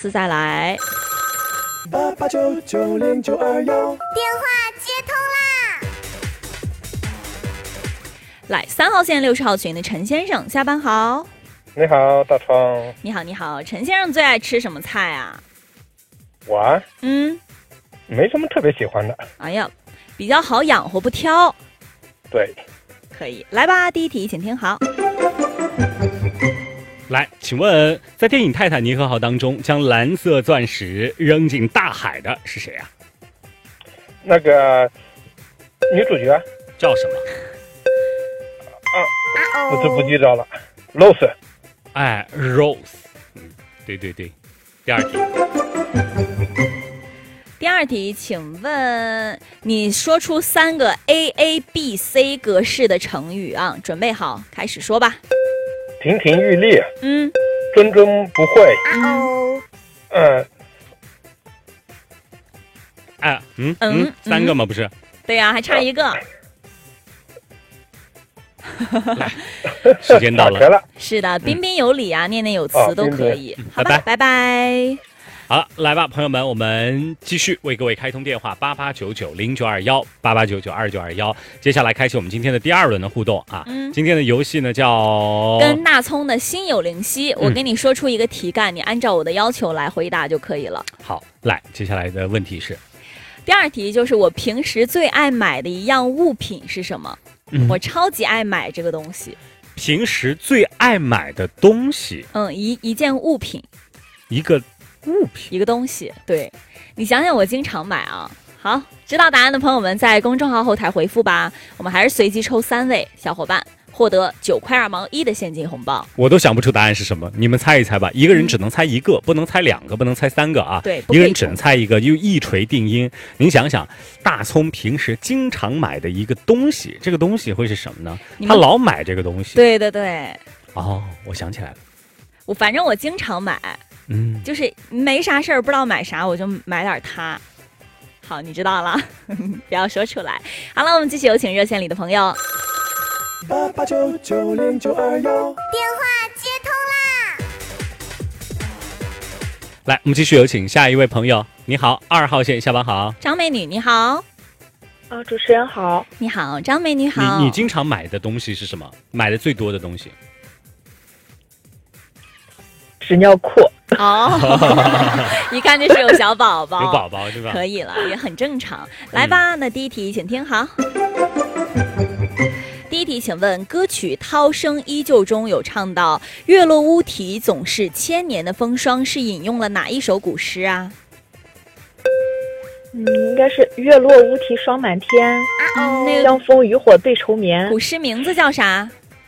次再来。 88990921， 电话接通啦！ 来，3号线60号群的陈先生，下班好。 你好，大窗。 你好，你好，陈先生最爱吃什么菜啊？ 我啊，没什么特别喜欢的。 哎呀，比较好养活，不挑。 对， 可以，来吧，第一题，请听好。 来，请问在电影《泰坦尼克号》当中，将蓝色钻石扔进大海的是谁啊？ 那个女主角叫什么？ 不记着了 ，Rose。 哎 ，Rose。对。第二题。 第二题，请问你说出3个 AABC 格式的成语啊？准备好，开始说吧。 亭亭玉立，谆谆不讳， 3个吗？不是？ 对呀，还差一个。 时间到了。 是的，彬彬有礼啊，念念有词都可以。好吧，拜拜。 好了，来吧，朋友们，我们继续为各位开通电话88990921，88992921。接下来开启我们今天的第2轮的互动啊。今天的游戏呢叫跟大葱的心有灵犀。我跟你说出一个题干，你按照我的要求来回答就可以了。 好，来，接下来的问题是， 第2题就是我平时最爱买的一样物品是什么？我超级爱买这个东西。 平时最爱买的东西？ 一件物品。 一个物品， 一个东西。对，你想想，我经常买啊。好，知道答案的朋友们在公众号后台回复吧。我们还是随机抽3位小伙伴，获得9块2毛1的现金红包。 我都想不出答案是什么，你们猜一猜吧。一个人只能猜一个，不能猜2个，不能猜3个啊。 对， 一个人只能猜一个，就一锤定音。您想想，大葱平时经常买的一个东西，这个东西会是什么呢？他老买这个东西。 对。 哦，我想起来了。 反正我经常买。就是没啥事儿，不知道买啥，我就买点它。好，你知道了，不要说出来。好了，我们继续有请热线里的朋友。 88990921， 电话接通啦！ 来，我们继续有请下一位朋友。你好，2号线，下班好。 张美女，你好。 主持人好。 你好，张美女好。 你经常买的东西是什么？买的最多的东西？ 纸尿裤。 一看就是有小宝宝， 有宝宝是吧？ 可以了，也很正常。来吧，那第一题请听好。第一题，请问歌曲《涛声依旧》中有唱到“月落乌啼总是千年的风霜”，是引用了哪一首古诗啊？ 应该是“月落乌啼霜满天，江枫渔火对愁眠”。 古诗名字叫啥？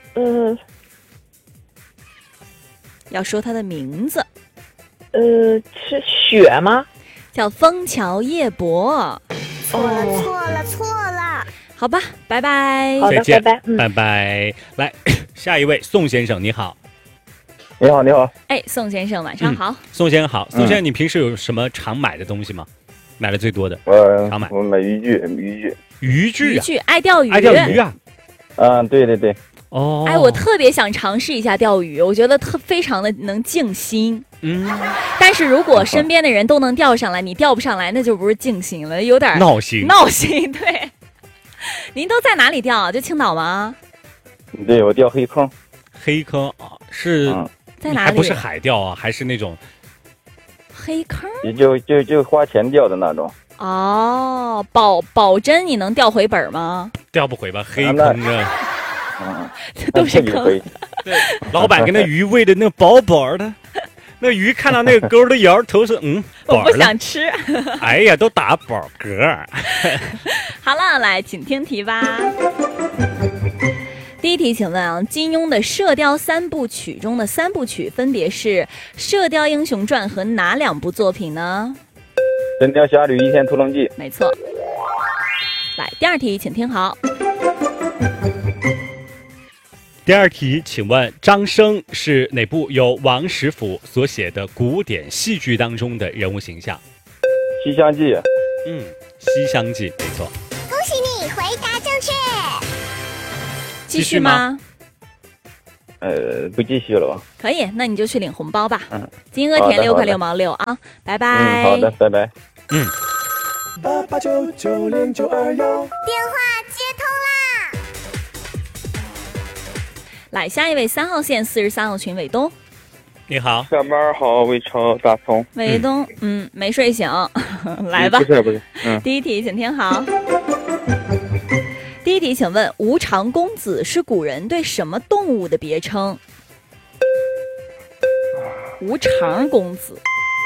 要说它的名字。 是雪吗？ 叫《枫桥夜泊》。 错了。 好吧，拜拜。 好的， 再见， 拜拜。来，下一位宋先生，你好。 你好。 哎，宋先生，晚上好。 宋先生好。宋先生，你平时有什么常买的东西吗？买的最多的？常买。 我买渔具。 爱钓鱼。 爱钓鱼啊？ 对。 哦， 我特别想尝试一下钓鱼，我觉得非常的能静心。但是如果身边的人都能钓上来，你钓不上来，那就不是静心了，有点闹心。 对。您都在哪里钓？就青岛吗？ 对，我钓黑坑。 黑坑啊，是在哪里？ 还不是海钓啊，还是那种黑坑？ 就花钱钓的那种。 保真你能钓回本吗？ 钓不回吧，黑坑啊。 都是坑。 对，老板跟那鱼喂的那饱饱的，那鱼看到那个钩的摇头是我不想吃。 哎呀，都打饱嗝。 好了，来，请听题吧。第一题，请问啊，金庸的《射雕3部曲》中的3部曲分别是《射雕英雄传》和哪2部作品呢？ 《神雕侠侣倚天屠龙记》。 没错。来，第2题，请听好。 第2题，请问张生是哪部由王实甫所写的古典戏剧当中的人物形象？ 西厢记。 西厢记，没错。 恭喜你回答正确。 继续吗？ 不继续了吧？ 可以，那你就去领红包吧。金额填6块6毛6啊，拜拜。 好的，拜拜。 88990921，电话接通啦！ 来，下一位3号线43号群伟东。 你好， 下班好，魏超大葱。 伟东，没睡醒，来吧。 不是， 第一题，请听好。第一题，请问无常公子是古人对什么动物的别称？无常公子，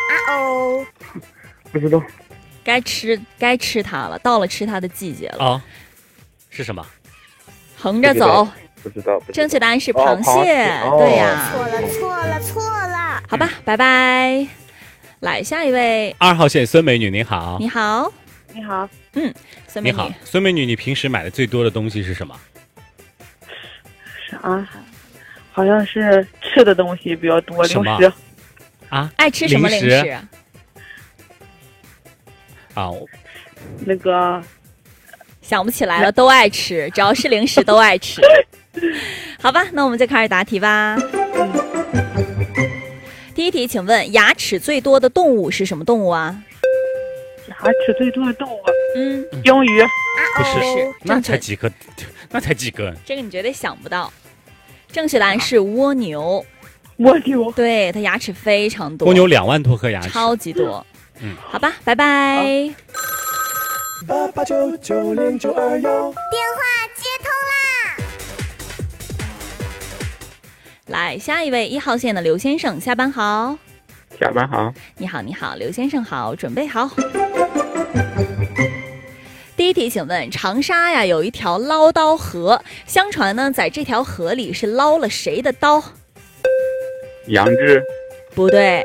不知道。 该吃它了，到了吃它的季节了。 哦，是什么？ 横着走。 不知道。 正确答案是螃蟹。对呀。 错了。 好吧，拜拜。来，下一位 2号线孙美女，你好。 你好。 你好。 孙美女。 你好，孙美女，你平时买的最多的东西是什么？ 啥？好像是吃的东西比较多，零食。 啊？ 爱吃什么零食？ 啊， 那个想不起来了，都爱吃，只要是零食都爱吃。好吧，那我们就开始答题吧。第一题，请问牙齿最多的动物是什么动物啊？ 牙齿最多的动物， 鲸鱼。 不是， 那才几个， 这个你绝对想不到。正确答案是蜗牛。 蜗牛。 对，它牙齿非常多。 蜗牛2万多颗牙齿， 超级多。好吧，拜拜。 88990921，电话接通啦！ 来，下一位1号线的刘先生，下班好。 下班好。 你好，刘先生好，准备好。第一题，请问长沙呀有一条捞刀河，相传呢在这条河里是捞了谁的刀？ 杨志。 不对。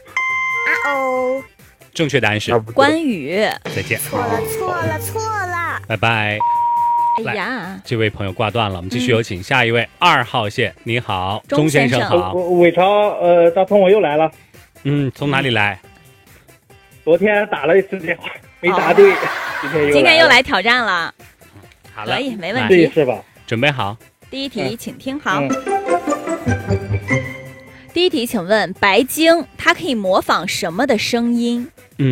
正确答案是关羽。 再见。 错了， 拜拜。 哎呀， 这位朋友挂断了，我们继续有请下一位2号线。你好，钟先生好。 伟超，大葱，我又来了。 从哪里来？ 昨天打了一次电话，没答对， 今天又来挑战了。 好了， 可以，没问题。 是吧？ 准备好。 第一题，请听好。第一题，请问白鲸它可以模仿什么的声音？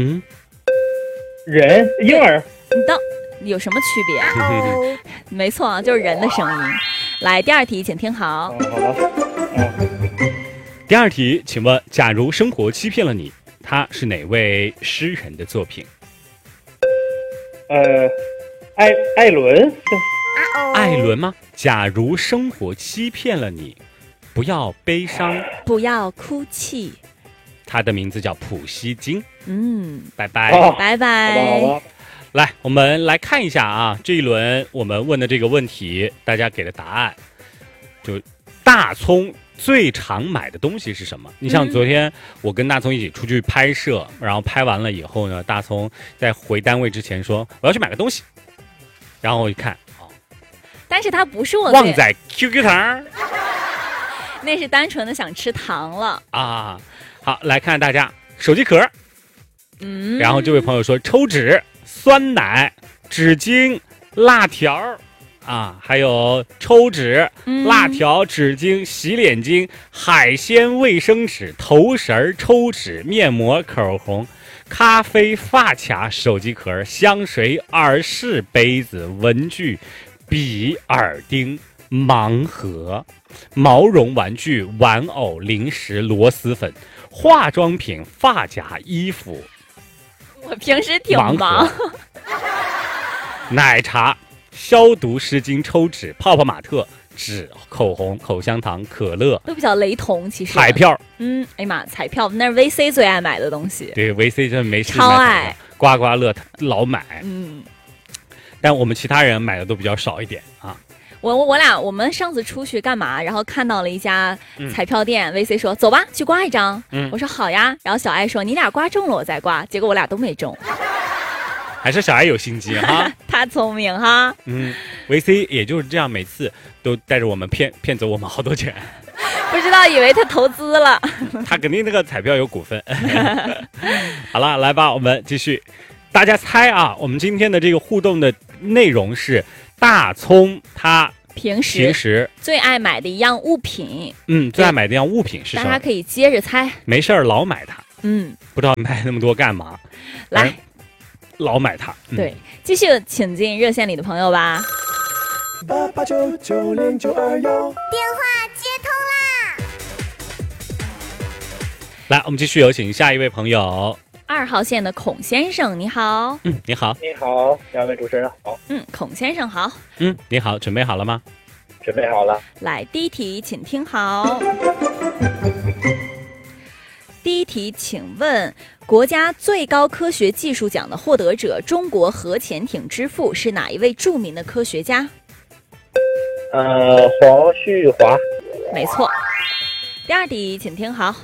人，婴儿。 有什么区别？没错啊，就是人的声音。来，第二题，请听好。 好了。 第二题，请问假如生活欺骗了你，它是哪位诗人的作品？ 艾伦。 艾伦吗？假如生活欺骗了你，不要悲伤， 不要哭泣。 他的名字叫普希金。拜拜。 拜拜。 好吧。 来，我们来看一下啊，这一轮我们问的这个问题，大家给的答案，就大葱最常买的东西是什么？你像昨天我跟大葱一起出去拍摄，然后拍完了以后呢，大葱在回单位之前说我要去买个东西，然后我一看， 但是他不是我旺仔 QQ 糖， 那是单纯的想吃糖了啊。好，来看大家手机壳，然后这位朋友说抽纸、酸奶、纸巾、辣条啊，还有抽纸、辣条、纸巾、洗脸巾、海鲜、卫生纸、头绳、抽纸、面膜、口红、咖啡、发卡、手机壳、香水、耳饰、杯子、文具、笔、耳钉、盲盒、毛绒玩具、玩偶、零食、螺蛳粉、化妆品、发夹、衣服。 我平时挺忙。 奶茶、消毒湿巾、抽纸、泡泡玛特、纸、口红、口香糖、可乐， 都比较雷同。其实彩票， 哎呀妈，彩票那是 VC 最爱买的东西。 对 VC 真没事超爱， 刮刮乐老买。但我们其他人买的都比较少一点啊。 我们上次出去干嘛？然后看到了一家彩票店，VC 说走吧，去刮一张。我说好呀。然后小爱说你俩刮中了我再刮，结果我俩都没中。 还是小爱有心机哈， 他聪明哈。 VC 也就是这样，每次都带着我们骗走我们好多钱。 不知道以为他投资了。 他肯定那个彩票有股份。好了，来吧，我们继续。大家猜啊，我们今天的这个互动的内容是大葱他平时最爱买的一样物品。 最爱买的一样物品是什么？ 大家可以接着猜。 没事儿老买它。不知道买那么多干嘛？ 来， 老买它。 对，继续请进热线里的朋友吧。 88990921，电话接通啦！ 来，我们继续有请下一位朋友。 2号线的孔先生，你好。 你好。 你好，两位主持人好。 孔先生好。 你好，准备好了吗？ 准备好了。 来，第一题，请听好。第一题，请问国家最高科学技术奖的获得者，中国核潜艇之父是哪一位著名的科学家？ 黄旭华。 没错。第二题，请听好。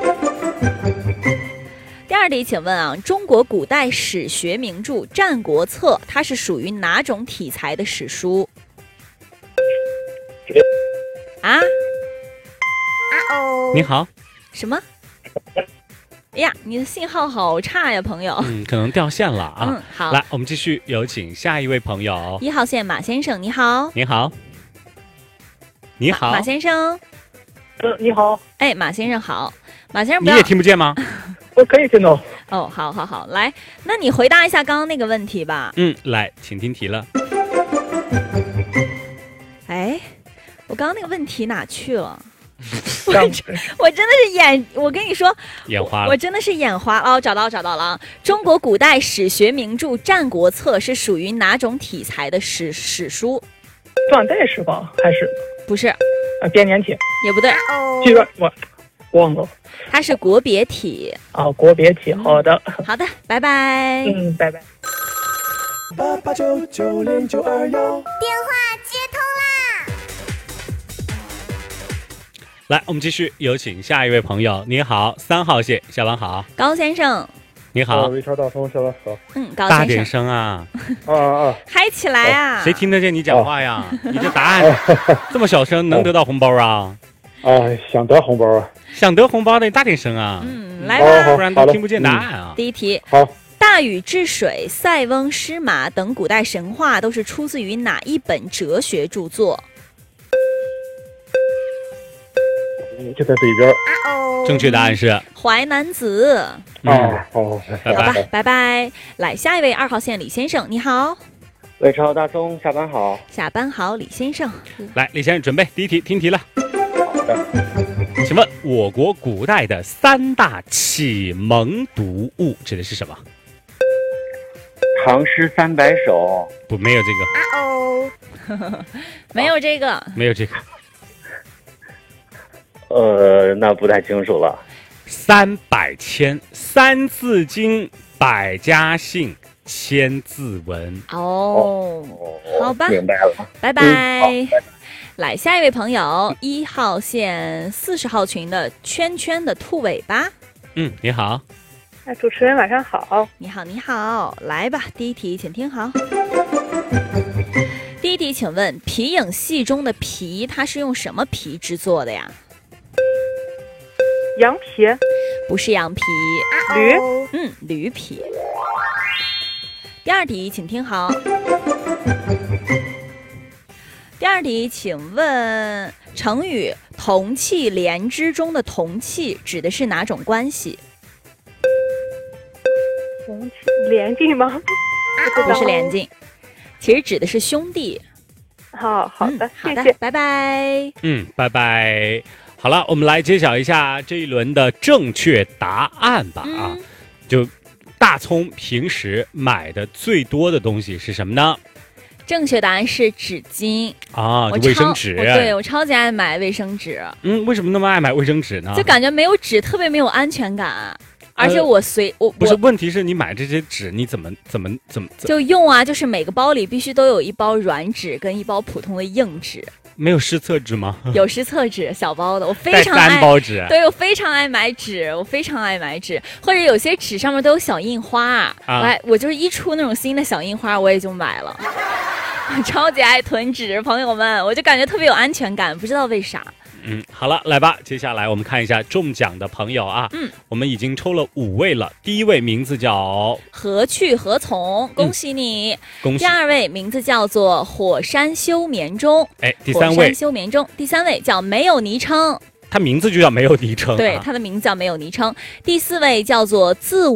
第二题，请问中国古代史学名著《战国策》，它是属于哪种题材的史书？ 你好。 什么？哎呀，你的信号好差呀，朋友。 可能掉线了啊。 好， 来，我们继续有请下一位朋友。 1号线马先生，你好。 你好。你好， 马先生。 你好。 哎，马先生好。马先生， 你也听不见吗？ 我可以听到。 哦，好，来，那你回答一下刚刚那个问题吧。 来，请听题了。 哎，我刚刚那个问题哪去了？我真的是我跟你说， 眼花了。 我真的是眼花了。找到了啊！中国古代史学名著《战国策》是属于哪种题材的史书？ 断代史吧？还是不是？ 编年体也不对。 这个我忘了。 它是国别体。 国别体。好的， 好的，拜拜。 拜拜。 88990921，电话接通啦！ 来，我们继续有请下一位朋友。你好，3号线，下班好。 高先生。 你好。 微超大通，下班好。 高先生。 大点声啊！ 嗨起来啊！ 谁听得见你讲话呀？你这答案这么小声，能得到红包啊？ 想得红包啊！ 想得红包的，你大点声啊！ 来吧， 不然都听不见答案啊。 第一题。 好。 大禹治水、塞翁失马等古代神话都是出自于哪一本哲学著作？ 就在这边。 正确答案是《 淮南子》。 拜拜。 好吧，拜拜。来，下一位2号线李先生，你好。 微超大众，下班好。 下班好，李先生。 来，李先生准备第一题，听题了。请问我国古代的3大启蒙读物指的是什么？ 唐诗300首。 不，没有这个。 没有这个。 没有这个。 那不太清楚了。 300篇，三字经，百家姓，千字文。 好吧， 明白了。 拜拜。来，下一位朋友，1号线40号群的圈圈的兔尾巴。 你好。 主持人晚上好。 你好，来吧，第一题，请听好。第一题，请问皮影戏中的皮，它是用什么皮制作的呀？ 羊皮。 不是羊皮。 驴。 驴皮。第二题，请听好。第二题，请问成语同气连枝中的同气指的是哪种关系？ 同气连襟吗？ 不是连襟，其实指的是兄弟。 好的， 好的， 谢谢， 拜拜。 拜拜。好了，我们来揭晓一下这一轮的正确答案吧。就大葱平时买的最多的东西是什么呢？ 正确答案是纸巾卫生纸。 对，我超级爱买卫生纸。 为什么那么爱买卫生纸呢？ 就感觉没有纸特别没有安全感。而且我不是，问题是你买这些纸你怎么就用啊？就是每个包里必须都有一包软纸跟一包普通的硬纸。 没有湿厕纸吗？ 有湿厕纸，小包的，我非常爱。 3包纸。 对，我非常爱买纸，或者有些纸上面都有小印花我就是一出那种新的小印花我也就买了。我超级爱囤纸，朋友们，我就感觉特别有安全感，不知道为啥。 好了，来吧，接下来我们看一下中奖的朋友啊。我们已经抽了5位了。第一位名字叫何去何从，恭喜你。 恭喜。 第二位名字叫做火山休眠中。 第三位火山休眠中。第三位叫没有昵称。 他名字就叫没有昵称。 对，他的名字叫没有昵称。第四位叫做自